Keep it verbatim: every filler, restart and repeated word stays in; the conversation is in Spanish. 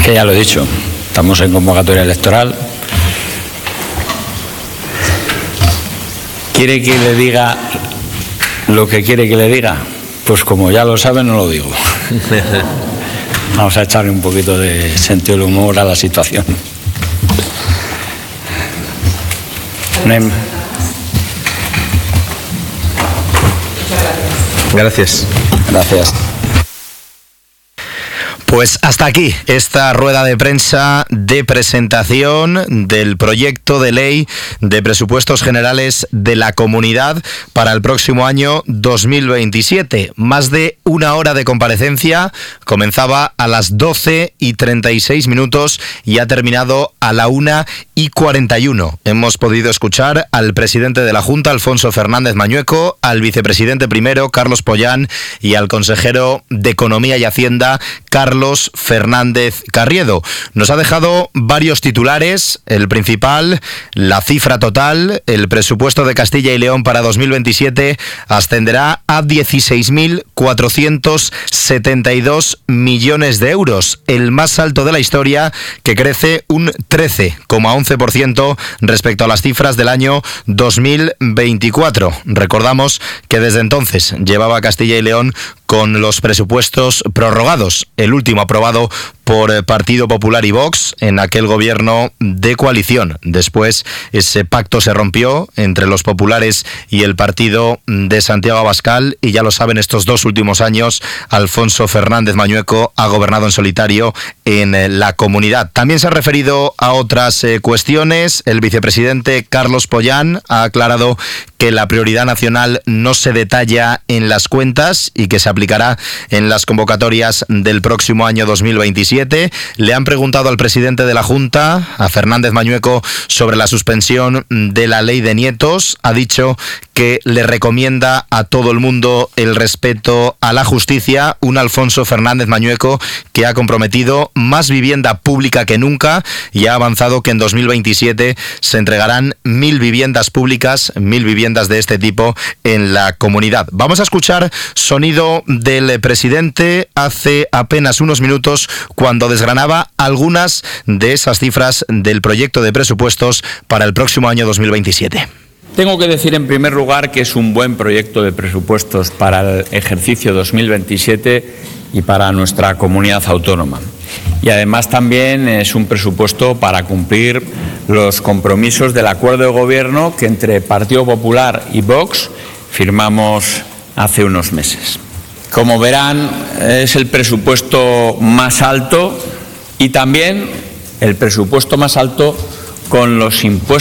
Que ya lo he dicho, estamos en convocatoria electoral. ¿Quiere que le diga lo que quiere que le diga? Pues como ya lo sabe, no lo digo. Vamos a echarle un poquito de sentido del humor a la situación. Gracias. Gracias. Pues hasta aquí esta rueda de prensa de presentación del proyecto de ley de presupuestos generales de la Comunidad para el próximo año dos mil veintisiete. Más de una hora de comparecencia, comenzaba a las doce y treinta y seis minutos y ha terminado a la una y cuarenta y uno. Hemos podido escuchar al presidente de la Junta, Alfonso Fernández Mañueco, al vicepresidente primero, Carlos Pollán, y al consejero de Economía y Hacienda, Carlos Fernández Carriedo. Nos ha dejado varios titulares. El principal, la cifra total, el presupuesto de Castilla y León para dos mil veintisiete ascenderá a dieciséis mil cuatrocientos setenta y dos millones de euros, el más alto de la historia, que crece un trece coma once por ciento respecto a las cifras del año dos mil veinticuatro. Recordamos que desde entonces llevaba Castilla y León con los presupuestos prorrogados, el último aprobado por Partido Popular y Vox en aquel gobierno de coalición. Después ese pacto se rompió entre los populares y el partido de Santiago Abascal, y ya lo saben, estos dos últimos años Alfonso Fernández Mañueco ha gobernado en solitario en la Comunidad. También se ha referido a otras eh, cuestiones. El vicepresidente Carlos Pollán ha aclarado que la prioridad nacional no se detalla en las cuentas y que se aplicará en las convocatorias del próximo año dos mil veintisiete. Le han preguntado al presidente de la Junta, a Fernández Mañueco, sobre la suspensión de la ley de nietos. Ha dicho que le recomienda a todo el mundo el respeto a la justicia. Un Alfonso Fernández Mañueco que ha comprometido más vivienda pública que nunca y ha avanzado que en dos mil veintisiete se entregarán mil viviendas públicas, mil viviendas de este tipo en la Comunidad. Vamos a escuchar sonido del presidente hace apenas unos minutos, cuando desgranaba algunas de esas cifras del proyecto de presupuestos para el próximo año dos mil veintisiete. Tengo que decir en primer lugar que es un buen proyecto de presupuestos para el ejercicio dos mil veintisiete y para nuestra comunidad autónoma. Y además también es un presupuesto para cumplir los compromisos del acuerdo de gobierno que entre Partido Popular y Vox firmamos hace unos meses. Como verán, es el presupuesto más alto y también el presupuesto más alto con los impuestos